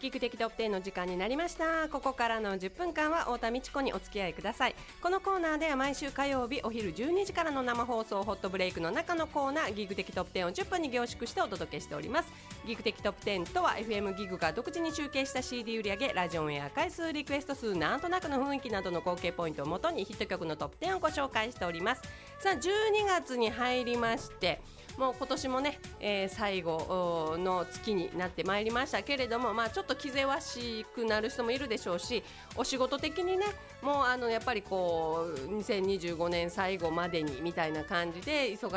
ギグ的トップ10の時間になりました。ここからの10分間は太田美智子にお付き合いください。このコーナーでは毎週火曜日お昼12時からの生放送ホットブレイクの中のコーナーギグ的トップ10を10分に凝縮してお届けしております。ギグ的トップ10とは FM ギグが独自に集計した CD 売上、ラジオンエア回数、リクエスト数、なんとなくの雰囲気などの合計ポイントをもとにヒット曲のトップ10をご紹介しております。さあ12月に入りまして、もう今年もね、最後の月になってまいりましたけれども、ちょっと気ぜわしくなる人もいるでしょうし、お仕事的にね、もうやっぱりこう2025年最後までにみたいな感じで忙